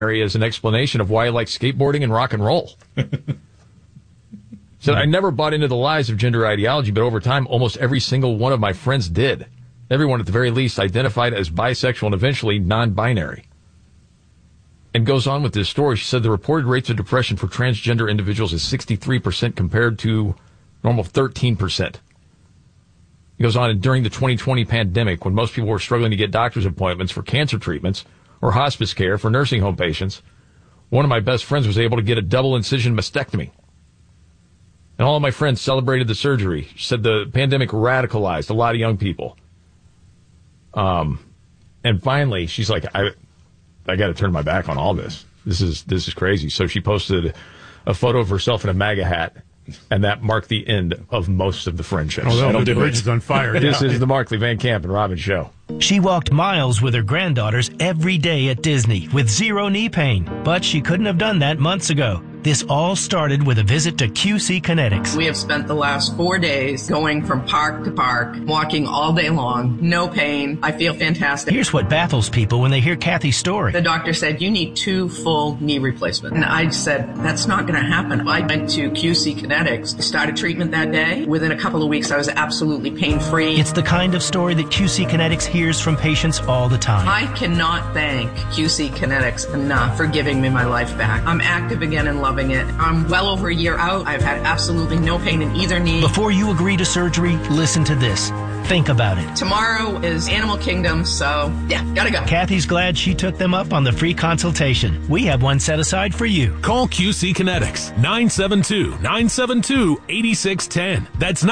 as an explanation of why I like skateboarding and rock and roll. So I never bought into the lies of gender ideology, but over time, almost every single one of my friends did. Everyone, at the very least, identified as bisexual and eventually non-binary. And goes on with this story. She said the reported rates of depression for transgender individuals is 63% compared to normal 13%. He goes on, and during the 2020 pandemic, when most people were struggling to get doctor's appointments for cancer treatments or hospice care for nursing home patients, one of my best friends was able to get a double incision mastectomy. And all of my friends celebrated the surgery. She said the pandemic radicalized a lot of young people. And finally, she's like, I got to turn my back on all this. This is crazy. So she posted a photo of herself in a MAGA hat, and that marked the end of most of the friendships. Oh, the bridge is on fire. This is the Markley, Van Camp, and Robin show. She walked miles with her granddaughters every day at Disney with zero knee pain, but she couldn't have done that months ago. This all started with a visit to QC Kinetics. We have spent the last 4 days going from park to park, walking all day long, no pain. I feel fantastic. Here's what baffles people when they hear Kathy's story. The doctor said, you need 2 full knee replacements. And I said, that's not going to happen. I went to QC Kinetics, started treatment that day. Within a couple of weeks, I was absolutely pain-free. It's the kind of story that QC Kinetics hears from patients all the time. I cannot thank QC Kinetics enough for giving me my life back. I'm active again and loving it. I'm well over a year out. I've had absolutely no pain in either knee. Before you agree to surgery, listen to this. Think about it. Tomorrow is Animal Kingdom, so yeah, gotta go. Kathy's glad she took them up on the free consultation. We have one set aside for you. Call QC Kinetics, 972-972-8610. That's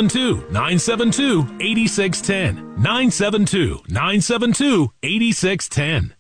972-972-8610. 972-972-8610.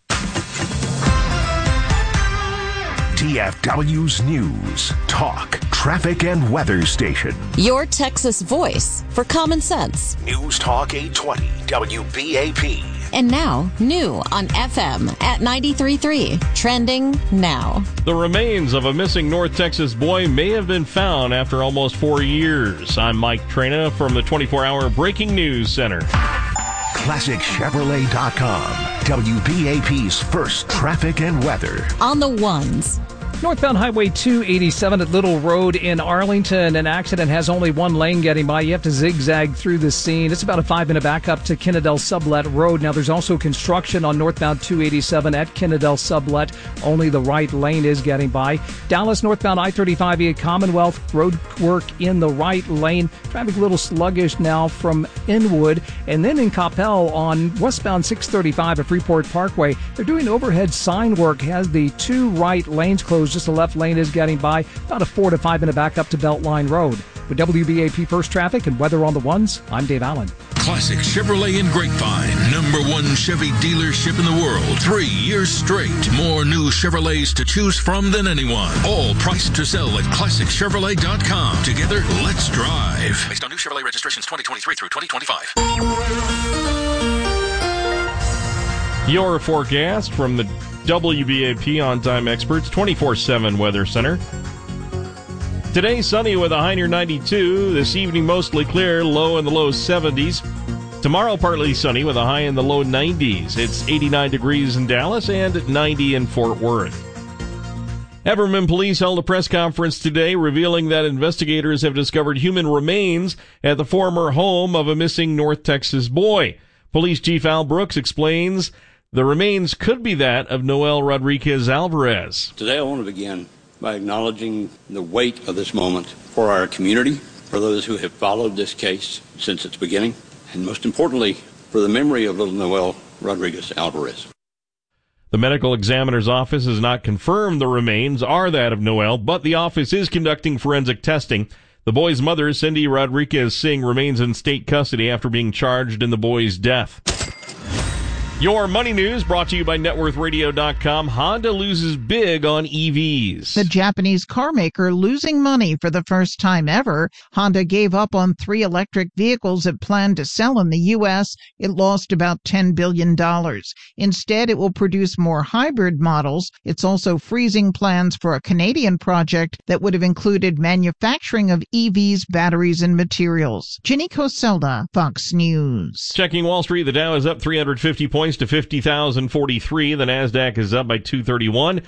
TFW's News, Talk, Traffic and Weather Station. Your Texas voice for common sense. News Talk 820 WBAP. And now, new on FM at 93.3. Trending now. The remains of a missing North Texas boy may have been found after almost 4 years. I'm Mike Trena from the 24-hour Breaking News Center. ClassicChevrolet.com. WBAP's first traffic and weather. On the ones. Northbound Highway 287 at Little Road in Arlington. An accident has only one lane getting by. You have to zigzag through the scene. It's about a 5-minute backup to Kennedale Sublet Road. Now, there's also construction on northbound 287 at Kennedale Sublet. Only the right lane is getting by. Dallas northbound I-35 via Commonwealth. Road work in the right lane. Traffic a little sluggish now from Inwood. And then in Coppell on westbound 635 at Freeport Parkway, they're doing overhead sign work. Has the 2 right lanes closed. Just the left lane is getting by. About a 4 to 5 minute backup to Beltline Road. With WBAP First Traffic and Weather on the Ones, I'm Dave Allen. Classic Chevrolet in Grapevine. #1 Chevy dealership in the world. 3 years straight. More new Chevrolets to choose from than anyone. All priced to sell at ClassicChevrolet.com. Together, let's drive. Based on new Chevrolet registrations 2023 through 2025. Your forecast from the WBAP On-Time Experts 24/7 Weather Center. Today, sunny with a high near 92. This evening, mostly clear, low in the low 70s. Tomorrow, partly sunny with a high in the low 90s. It's 89 degrees in Dallas and 90 in Fort Worth. Everman police held a press conference today revealing that investigators have discovered human remains at the former home of a missing North Texas boy. Police Chief Al Brooks explains the remains could be that of Noel Rodriguez Alvarez. Today I want to begin by acknowledging the weight of this moment for our community, for those who have followed this case since its beginning, and most importantly, for the memory of little Noel Rodriguez Alvarez. The medical examiner's office has not confirmed the remains are that of Noel, but the office is conducting forensic testing. The boy's mother, Cindy Rodriguez Singh, remains in state custody after being charged in the boy's death. Your money news brought to you by NetWorthRadio.com. Honda loses big on EVs. The Japanese car maker losing money for the first time ever. Honda gave up on 3 electric vehicles it planned to sell in the U.S. It lost about $10 billion. Instead, it will produce more hybrid models. It's also freezing plans for a Canadian project that would have included manufacturing of EVs, batteries, and materials. Ginny Coselda, Fox News. Checking Wall Street, the Dow is up 350 points. points to 50,043. The NASDAQ is up by 231.